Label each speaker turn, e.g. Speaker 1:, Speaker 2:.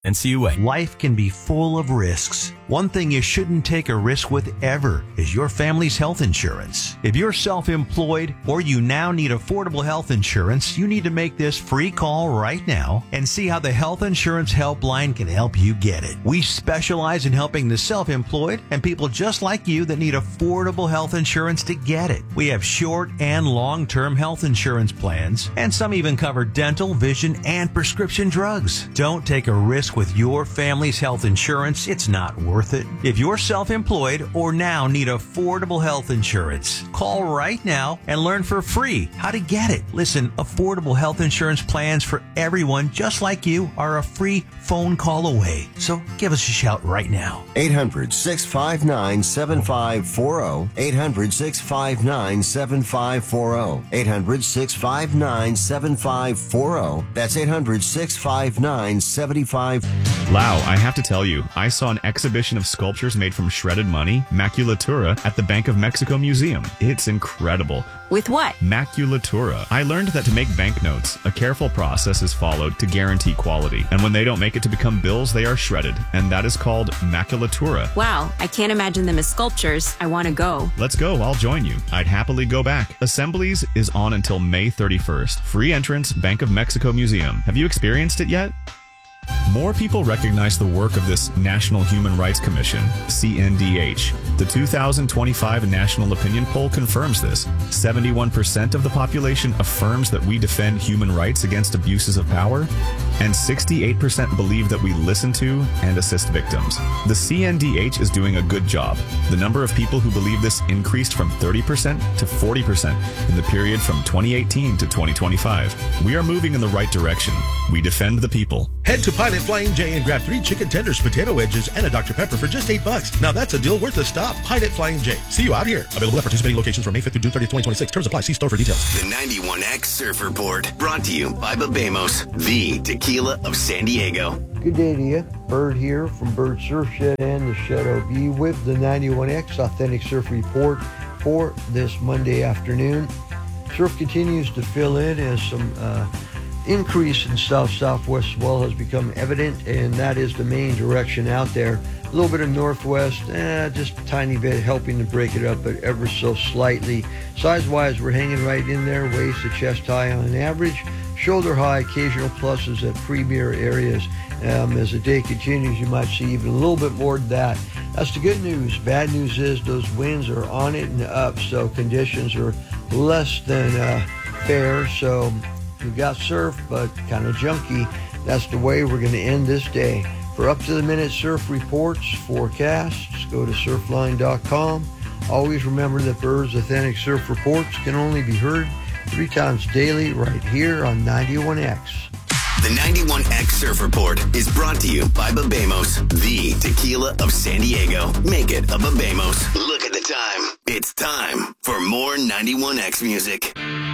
Speaker 1: NCUA.
Speaker 2: Life can be full of risks. One thing you shouldn't take a risk with ever is your family's health insurance. If you're self-employed or you now need affordable health insurance, you need to make this free call right now and see how the Health Insurance Helpline can help you get it. We specialize in helping the self-employed and people just like you that need affordable health insurance to get it. We have short and long-term health insurance plans, and some even cover dental, vision, and prescription drugs. Don't take a risk with your family's health insurance. It's not worth it. If you're self-employed or now need affordable health insurance, call right now and learn for free how to get it. Listen, affordable health insurance plans for everyone just like you are a free phone call away. So give us a shout right now.
Speaker 3: 800-659-7540. 800-659-7540. 800-659-7540. That's 800-659-7540.
Speaker 4: Lau, I have to tell you, I saw an exhibition of sculptures made from shredded money, maculatura, at the Bank of Mexico Museum. It's incredible.
Speaker 5: With what?
Speaker 4: Maculatura. I learned that to make banknotes, a careful process is followed to guarantee quality. And when they don't make it to become bills, they are shredded. And that is called maculatura.
Speaker 5: Wow, I can't imagine them as sculptures. I want to go.
Speaker 4: Let's go. I'll join you. I'd happily go back. Assemblies is on until May 31st. Free entrance, Bank of Mexico Museum. Have you experienced it yet? More people recognize the work of this National Human Rights Commission, CNDH. The 2025 National Opinion Poll confirms this. 71% of the population affirms that we defend human rights against abuses of power, and 68% believe that we listen to and assist victims. The CNDH is doing a good job. The number of people who believe this increased from 30% to 40% in the period from 2018 to 2025. We are moving in the right direction. We defend the people.
Speaker 6: Head to Pilot Flying J and grab 3 chicken tenders, potato wedges, and a Dr. Pepper for just $8. Now that's a deal worth a stop. Pilot Flying J. See you out here. Available at participating locations from May 5th through June 30th, 2026. Terms apply. See store for details.
Speaker 7: The 91X Surf Report, brought to you by Babamos, the tequila of San Diego.
Speaker 8: Good day to you. Bird here from Bird Surf Shed and the Shed OB with the 91X Authentic Surf Report for this Monday afternoon. Surf continues to fill in as some increase in south-southwest swell has become evident, and that is the main direction out there. A little bit of northwest, just a tiny bit helping to break it up, but ever so slightly. Size-wise, we're hanging right in there, waist to chest high on average. Shoulder high, occasional pluses at premier areas. As the day continues, you might see even a little bit more than that. That's the good news. Bad news is those winds are on it and up, so conditions are less than fair. So we've got surf, but kind of junky. That's the way we're going to end this day. For up-to-the-minute surf reports, forecasts, go to surfline.com. Always remember that Bird's Authentic Surf Reports can only be heard 3 times daily right here on 91X.
Speaker 7: The 91X Surf Report is brought to you by Babamos, the tequila of San Diego. Make it a Babamos. Look at the time. It's time for more 91X music.